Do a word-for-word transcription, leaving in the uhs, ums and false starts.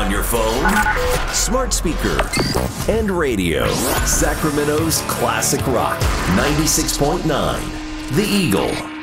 On your phone, smart speaker, and radio. Sacramento's classic rock, ninety-six point nine. The Eagle.